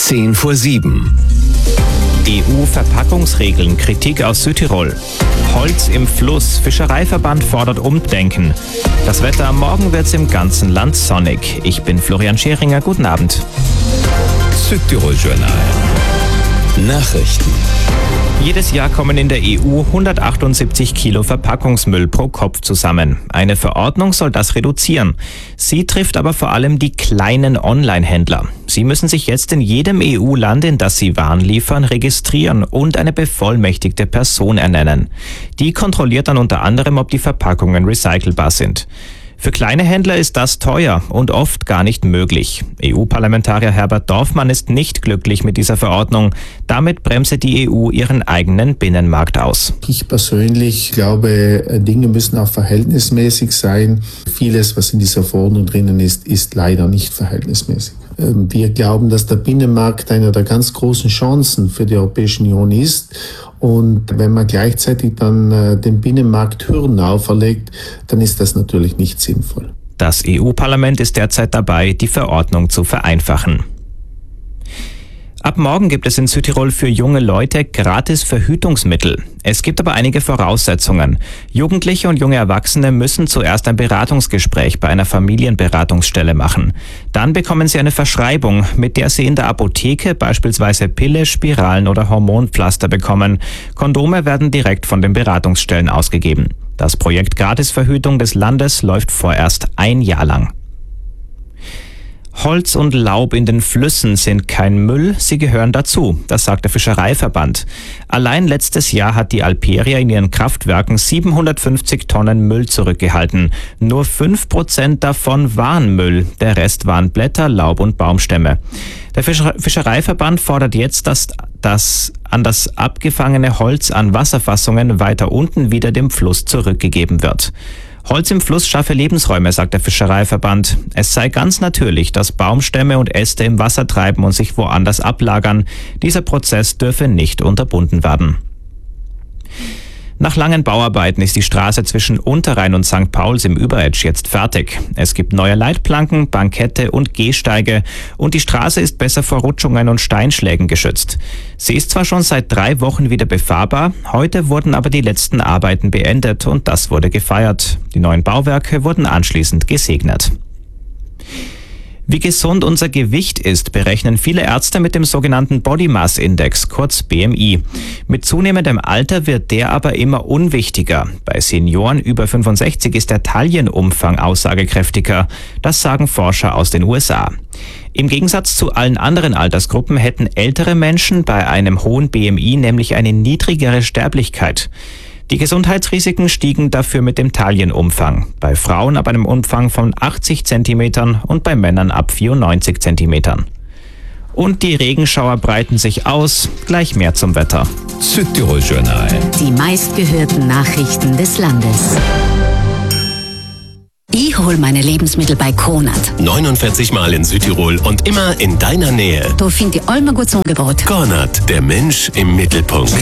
6:10. EU-Verpackungsregeln, Kritik aus Südtirol. Holz im Fluss, Fischereiverband fordert Umdenken. Das Wetter, morgen wird's im ganzen Land sonnig. Ich bin Florian Scheringer, guten Abend. Südtirol Journal. Nachrichten. Jedes Jahr kommen in der EU 178 Kilo Verpackungsmüll pro Kopf zusammen. Eine Verordnung soll das reduzieren. Sie trifft aber vor allem die kleinen Online-Händler. Sie müssen sich jetzt in jedem EU-Land, in das sie Waren liefern, registrieren und eine bevollmächtigte Person ernennen. Die kontrolliert dann unter anderem, ob die Verpackungen recycelbar sind. Für kleine Händler ist das teuer und oft gar nicht möglich. EU-Parlamentarier Herbert Dorfmann ist nicht glücklich mit dieser Verordnung. Damit bremse die EU ihren eigenen Binnenmarkt aus. Ich persönlich glaube, Dinge müssen auch verhältnismäßig sein. Vieles, was in dieser Verordnung drinnen ist leider nicht verhältnismäßig. Wir glauben, dass der Binnenmarkt eine der ganz großen Chancen für die Europäische Union ist. Und wenn man gleichzeitig dann den Binnenmarkt Hürden auferlegt, dann ist das natürlich nicht sinnvoll. Das EU-Parlament ist derzeit dabei, die Verordnung zu vereinfachen. Ab morgen gibt es in Südtirol für junge Leute gratis Verhütungsmittel. Es gibt aber einige Voraussetzungen. Jugendliche und junge Erwachsene müssen zuerst ein Beratungsgespräch bei einer Familienberatungsstelle machen. Dann bekommen sie eine Verschreibung, mit der sie in der Apotheke beispielsweise Pille, Spiralen oder Hormonpflaster bekommen. Kondome werden direkt von den Beratungsstellen ausgegeben. Das Projekt Gratisverhütung des Landes läuft vorerst ein Jahr lang. Holz und Laub in den Flüssen sind kein Müll, sie gehören dazu, das sagt der Fischereiverband. Allein letztes Jahr hat die Alperia in ihren Kraftwerken 750 Tonnen Müll zurückgehalten. Nur 5% davon waren Müll, der Rest waren Blätter, Laub und Baumstämme. Der Fischereiverband fordert jetzt, dass an das abgefangene Holz an Wasserfassungen weiter unten wieder dem Fluss zurückgegeben wird. Holz im Fluss schaffe Lebensräume, sagt der Fischereiverband. Es sei ganz natürlich, dass Baumstämme und Äste im Wasser treiben und sich woanders ablagern. Dieser Prozess dürfe nicht unterbunden werden. Nach langen Bauarbeiten ist die Straße zwischen Unterrhein und St. Pauls im Überetsch jetzt fertig. Es gibt neue Leitplanken, Bankette und Gehsteige und die Straße ist besser vor Rutschungen und Steinschlägen geschützt. Sie ist zwar schon seit 3 Wochen wieder befahrbar, heute wurden aber die letzten Arbeiten beendet und das wurde gefeiert. Die neuen Bauwerke wurden anschließend gesegnet. Wie gesund unser Gewicht ist, berechnen viele Ärzte mit dem sogenannten Body Mass Index, kurz BMI. Mit zunehmendem Alter wird der aber immer unwichtiger. Bei Senioren über 65 ist der Taillenumfang aussagekräftiger. Das sagen Forscher aus den USA. Im Gegensatz zu allen anderen Altersgruppen hätten ältere Menschen bei einem hohen BMI nämlich eine niedrigere Sterblichkeit. Die Gesundheitsrisiken stiegen dafür mit dem Taillenumfang. Bei Frauen ab einem Umfang von 80 cm und bei Männern ab 94 cm. Und die Regenschauer breiten sich aus. Gleich mehr zum Wetter. Südtirol Journal. Die meistgehörten Nachrichten des Landes. Ich hole meine Lebensmittel bei Konrad. 49 Mal in Südtirol und immer in deiner Nähe. Da finde ich immer gutes Angebot. Konrad, der Mensch im Mittelpunkt.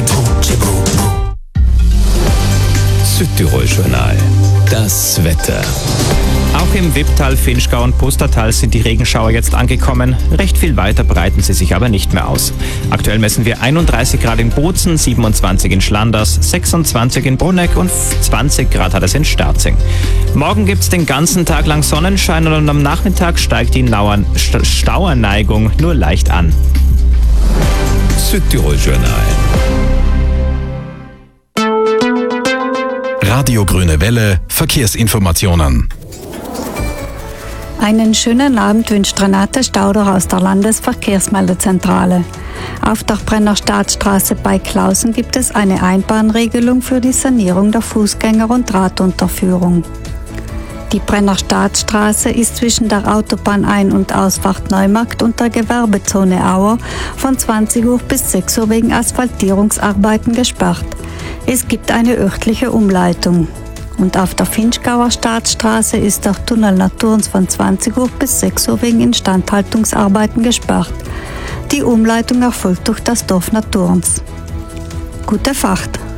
Südtirol Journal. Das Wetter. Auch im Wipptal, Finchgau und Pustertal sind die Regenschauer jetzt angekommen. Recht viel weiter breiten sie sich aber nicht mehr aus. Aktuell messen wir 31 Grad in Bozen, 27 in Schlanders, 26 in Bruneck und 20 Grad hat es in Sterzing. Morgen gibt's den ganzen Tag lang Sonnenschein und am Nachmittag steigt die Stauerneigung nur leicht an. Südtirol Journal. Radio Grüne Welle, Verkehrsinformationen. Einen schönen Abend wünscht Renate Stauder aus der Landesverkehrsmeldezentrale. Auf der Brenner Staatsstraße bei Klausen gibt es eine Einbahnregelung für die Sanierung der Fußgänger- und Radunterführung. Die Brenner Staatsstraße ist zwischen der Autobahn-Ein- und Ausfahrt Neumarkt und der Gewerbezone Auer von 20 Uhr bis 6 Uhr wegen Asphaltierungsarbeiten gesperrt. Es gibt eine örtliche Umleitung. Und auf der Finchgauer Staatsstraße ist der Tunnel Naturens von 20 Uhr bis 6 Uhr wegen Instandhaltungsarbeiten gesperrt. Die Umleitung erfolgt durch das Dorf Naturens. Gute Fahrt!